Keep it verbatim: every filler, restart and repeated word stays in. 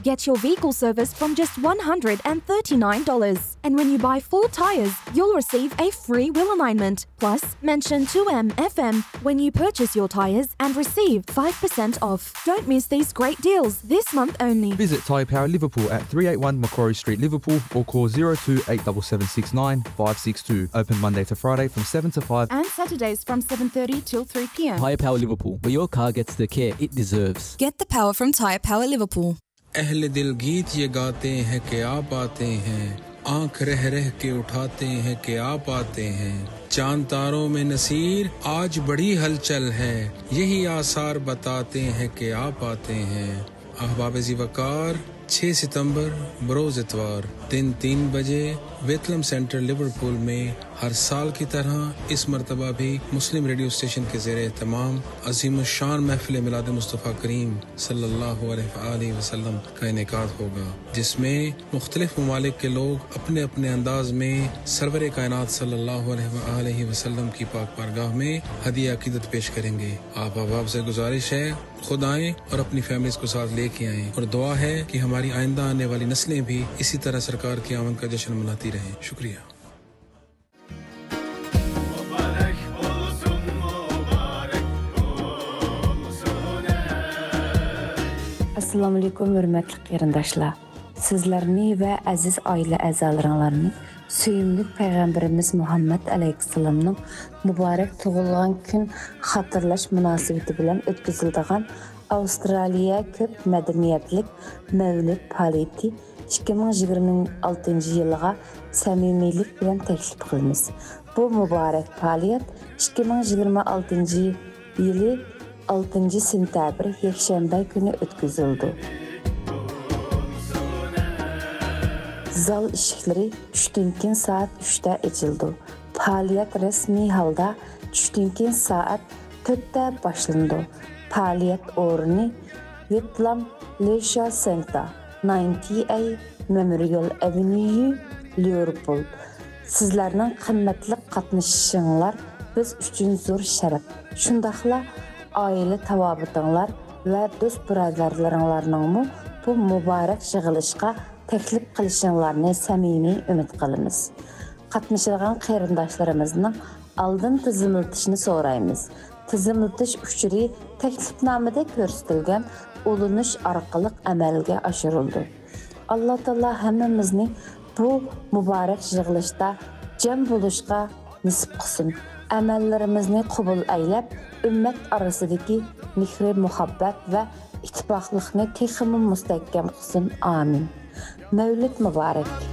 Get your vehicle serviced from just one hundred thirty-nine dollars. And when you buy four tires, you'll receive a free wheel alignment. Plus, mention two M F M when you purchase your tires and receive five percent off. Don't miss these great deals this month only. Visit Tyre Power Liverpool at three eighty-one Macquarie Street, Liverpool, or call zero two eight seven seven six nine five six two. Open Monday to Friday from seven to five. And Saturdays from seven thirty till three p m. Tyre Power Liverpool, where your car gets the care it deserves. Get the power from Tyre Power Liverpool. अहले दिल गीत ये गाते हैं कि आप आते हैं, आंख रह रह के उठाते हैं कि आप आते हैं, चांद तारों में नसीर आज बड़ी हलचल है, यही आसार बताते हैं कि आप आते हैं। अहबाब ज़ी वकार छह सितंबर बरोज़ इतवार दिन तीन बजे वेतलम सेंटर लिवरपूल में हर साल की तरह इस मर्तबा भी मुस्लिम रेडियो स्टेशन के ज़ेरे तमाम अज़ीम शान महफ़िल मिलाद मुस्तफ़ा करीम सल्लल्लाहु अलैहि वसल्लम का इनेकाद होगा, जिसमें मुख्तलिफ ममालिक के लोग अपने अपने अंदाज में सरवर कायनात सल्लल्लाहु अलैहि वसल्लम की पाक बारगाह में हदिया अक़ीदत पेश करेंगे। आप अहबाब से गुजारिश है खुद आएं और अपनी फैमिलीज़ को साथ लेके आएं, और दुआ है कि हमारी आइंदा आने वाली नस्लें भी इसी तरह सरकार की आमद का जश्न मनाती रहें। शुक्रिया। Assalamu alaikum hörmətli qarindaşlar. Sizlərni və əziz ailə əzalarını söyümlük Peyğəmbərimiz Muhammed əleyhissalamның mübarək doğulğan gün xatırlaş münasibəti bilan ötküzüldüyən Avstraliya köp mədəniyyətlik Mövlid fəaliyyəti ikki ming yigirma oltinchi yılğa səmimilik bilan təklif qılımız. Bu mübarək fəaliyyət ikki ming yigirma oltinchi yılı oltinchi sentyabr yakshanba kuni o'tkazildi. Zal eshiklari tushdan keyin soat uchda ochildi. Faoliyat rasmiy holda tushdan keyin soat to'rtda boshlandi. Faoliyat o'rni Whitlam Leisure Center, ninety A Memorial Avenue, Liverpool. Sizlarning qimmatli qatnashishinglar biz uchun zo'r sharaf. Shundaqla aile tavabutanlar ve dost birodarlaringlarning bu mübarek yig'ilishga taklif qilishinglarni samimiy umid qilamiz. Qatnashgan qarindoshlarimizning oldin tizimlatishni so'raymiz. Tizimlatish uchuri taklifnomada ko'rsatilgan ulanish orqali amalga oshirildi. Alloh taolo hammamizni bu mübarek yig'ilishda jam bo'lishga nasib qilsin. Amallarimizni qabul aylab, ümmet arasındaki mihri muhabbet ve ittifaqlıqni texmi mustahkam qilsin. Amin. Mevlid mübarek.